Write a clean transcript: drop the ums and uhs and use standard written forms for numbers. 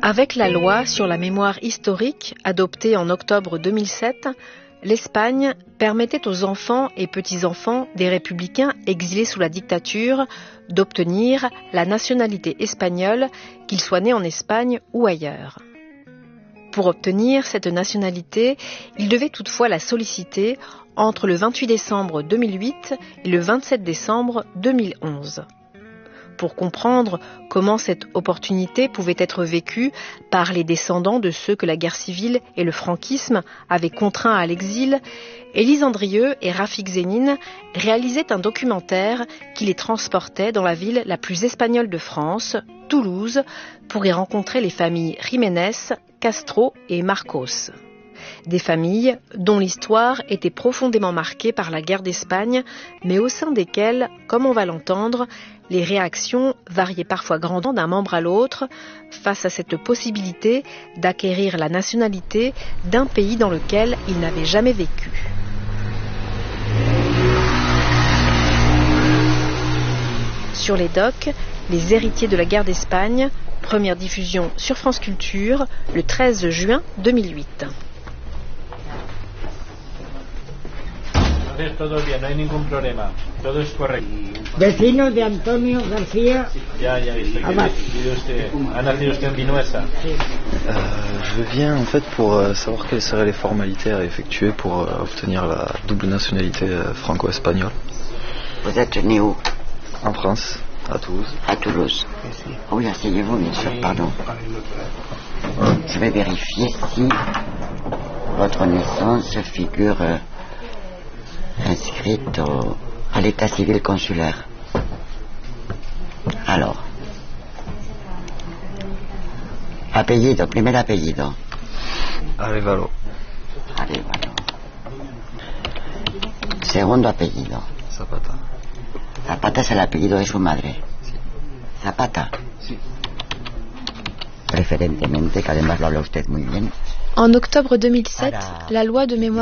Avec la loi sur la mémoire historique adoptée en octobre 2007, l'Espagne permettait aux enfants et petits-enfants des républicains exilés sous la dictature d'obtenir la nationalité espagnole, qu'ils soient nés en Espagne ou ailleurs. Pour obtenir cette nationalité, ils devaient toutefois la solliciter entre le 28 décembre 2008 et le 27 décembre 2011. Pour comprendre comment cette opportunité pouvait être vécue par les descendants de ceux que la guerre civile et le franquisme avaient contraints à l'exil, Élise Andrieux et Rafik Zénine réalisaient un documentaire qui les transportait dans la ville la plus espagnole de France, Toulouse, pour y rencontrer les familles Jiménez, Castro et Marcos. Des familles dont l'histoire était profondément marquée par la guerre d'Espagne, mais au sein desquelles, comme on va l'entendre, les réactions variaient parfois grandement d'un membre à l'autre face à cette possibilité d'acquérir la nationalité d'un pays dans lequel ils n'avaient jamais vécu. Sur les docs, les héritiers de la guerre d'Espagne, première diffusion sur France Culture, le 13 juin 2008. Todo bien, no hay ningún problema. Todo es correcto. Vecino de Antonio García. Ya visto. ¿Ha nacido usted en Vinuesa? Je viens en fait pour savoir quelles seraient les formalités à effectuer pour obtenir la double nationalité franco-espagnole. Vous êtes né où? En France, à Toulouse. À Toulouse. Oui, asseyez-vous, bien sûr, pardon. Je vais vérifier si votre naissance figure inscrite à l'état civil consulaire. Alors, apellido, primer apellido. Arevalo. Arevalo. Segundo apellido. Zapata. Zapata es el apellido de su madre. Sí. Zapata. Sí. Preferentemente, que además lo habla usted muy bien. En octobre 2007, la loi de mémoire